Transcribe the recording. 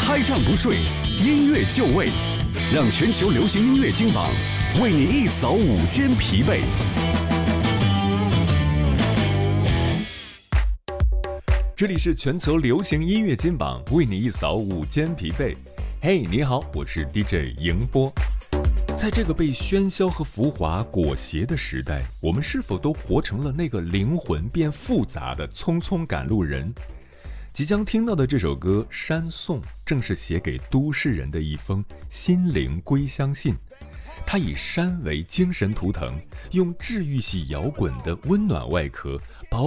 开唱不睡，音乐就位，让全球流行音乐金榜为你一扫午间疲惫。 这里是全球流行音乐金榜，为你一扫午间疲惫。嘿，你好，我是 DJ 迎波。在这个被喧嚣和浮华裹挟的时代，我们是否都活成了那个灵魂变复杂的匆匆赶路人？即将听到的这首歌《山颂》，正是写给都市人的一封心灵归乡信。它以山为精神图腾，用治愈系摇滚的温暖外壳，包